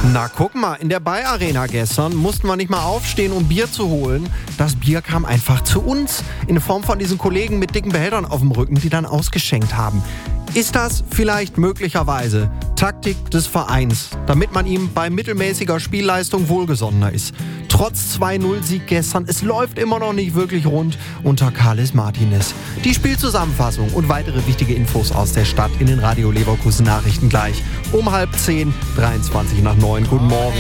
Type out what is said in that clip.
Na guck mal, in der Bay-Arena gestern mussten wir nicht mal aufstehen, um Bier zu holen. Das Bier kam einfach zu uns, in Form von diesen Kollegen mit dicken Behältern auf dem Rücken, die dann ausgeschenkt haben. Ist das vielleicht möglicherweise Taktik des Vereins, damit man ihm bei mittelmäßiger Spielleistung wohlgesonnener ist? Trotz 2-0-Sieg gestern, es läuft immer noch nicht wirklich rund unter Carles Martinez. Die Spielzusammenfassung und weitere wichtige Infos aus der Stadt in den Radio Leverkusen Nachrichten gleich um 9:30, 9:23. Guten Morgen.